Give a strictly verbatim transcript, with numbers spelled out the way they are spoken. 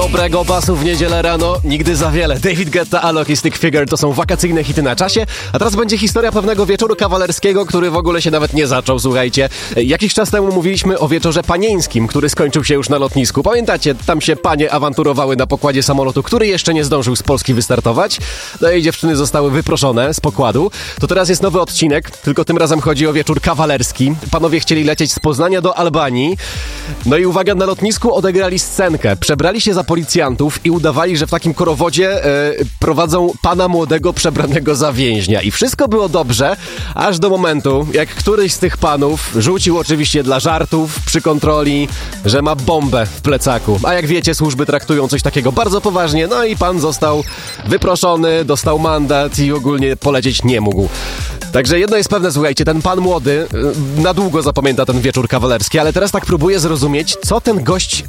Dobrego basu w niedzielę rano, nigdy za wiele. David Guetta, Alok i Stick Figure to są wakacyjne hity na czasie, a teraz będzie historia pewnego wieczoru kawalerskiego, który w ogóle się nawet nie zaczął, słuchajcie. Jakiś czas temu mówiliśmy o wieczorze panieńskim, który skończył się już na lotnisku. Pamiętacie, tam się panie awanturowały na pokładzie samolotu, który jeszcze nie zdążył z Polski wystartować. No i dziewczyny zostały wyproszone z pokładu. To teraz jest nowy odcinek, tylko tym razem chodzi o wieczór kawalerski. Panowie chcieli lecieć z Poznania do Albanii. No i uwaga, na lotnisku odegrali scenkę. Przebrali się za policjantów i udawali, że w takim korowodzie e, prowadzą pana młodego przebranego za więźnia. I wszystko było dobrze, aż do momentu, jak któryś z tych panów rzucił oczywiście dla żartów przy kontroli, że ma bombę w plecaku. A jak wiecie, służby traktują coś takiego bardzo poważnie, no i pan został wyproszony, dostał mandat i ogólnie polecieć nie mógł. Także jedno jest pewne, słuchajcie, ten pan młody na długo zapamięta ten wieczór kawalerski, ale teraz tak próbuję zrozumieć, co ten gość